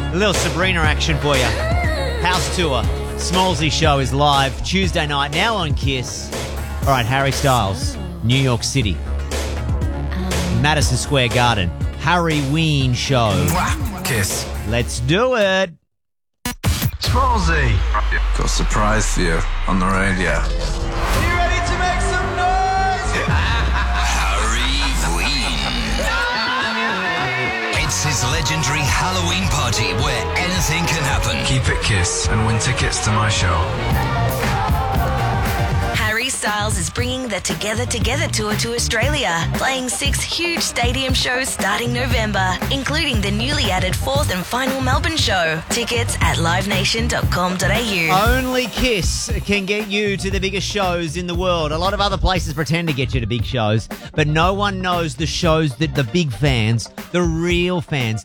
A little Sabrina action for you. House tour. Smallsy show is live Tuesday night, now on Kiss. All right, Harry Styles, New York City. Madison Square Garden. Harry Ween show. Kiss. Let's do it. Smallsy. Got a surprise for you on the radio. Are you ready to make some noise? Harry Ween. It's his legendary Halloween party where anything can happen. Keep it Kiss and win tickets to my show. Harry Styles is bringing the Together Together tour to Australia, playing 6 huge stadium shows starting November, including the newly added 4th and final Melbourne show. Tickets at livenation.com.au. Only Kiss can get you to the biggest shows in the world. A lot of other places pretend to get you to big shows, but no one knows the shows that the big fans, the real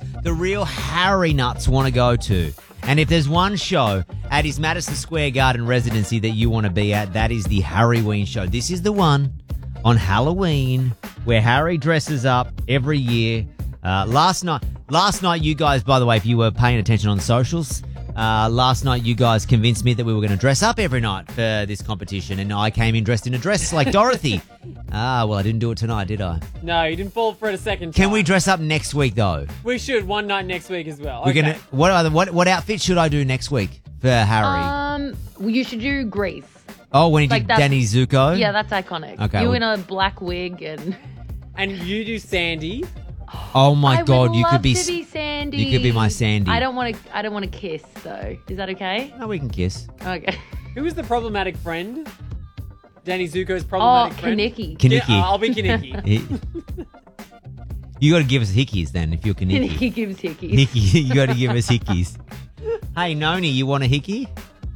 Harry nuts want to go to. And if there's one show at his Madison Square Garden residency that you want to be at, that is the Harry Ween show. This is the one on Halloween where Harry dresses up every year. Last night, you guys, by the way, if you were paying attention on socials, last night you guys convinced me that we were going to dress up every night for this competition, and I came in dressed in a dress like Dorothy. Well, I didn't do it tonight, did I? No, you didn't fall for it a second time. Can we dress up next week, though? We should, one night next week as well. We're Okay. gonna. What outfit should I do next week for Harry? You should do Grease. Oh, when he like did that's- Danny Zuko? Yeah, that's iconic. Okay, You well- in a black wig and... And you do Sandy. Oh my I God, would you love could be. to be Sandy. You could be my Sandy. I don't want to kiss though. Is that okay? No, we can kiss. Okay. Who is the problematic friend? Danny Zuko's problematic friend? Kaneki. Kaneki. Yeah, I'll be Kaneki. You got to give us hickeys then if you're Kaneki. Kaneki gives hickeys. Hickey, you got to give us hickeys. Hey, Noni, you want a hickey?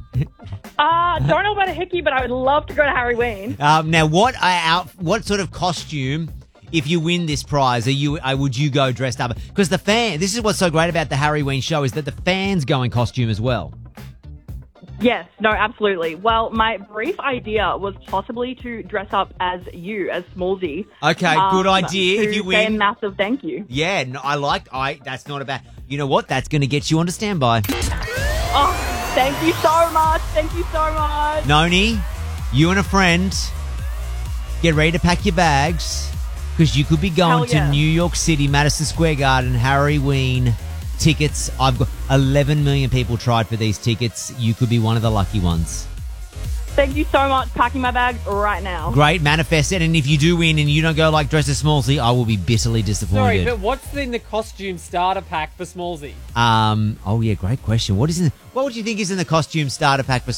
Don't know about a hickey, but I would love to go to Harry Ween. Now, what sort of costume, if you win this prize, would you go dressed up? Because this is what's so great about the Harry Ween show is that the fans go in costume as well. Yes, no, absolutely. Well, my brief idea was possibly to dress up as you, as Smallsy. Okay, good idea. If you Say a win, massive thank you. yeah, no, that's not a bad. You know what? That's going to get you onto standby. Oh, thank you so much. Thank you so much. Noni, you and a friend, get ready to pack your bags because you could be going Hell yeah. to New York City, Madison Square Garden, Harry Ween tickets. I've got 11 million people tried for these tickets. You could be one of the lucky ones. Thank you so much. Packing my bags right now. Great, manifest it. And if you do win and you don't go like dress as Smallsy, I will be bitterly Sorry, disappointed. but what's in the costume starter pack for Smallsy? Oh yeah, great question. What would you think is in the costume starter pack for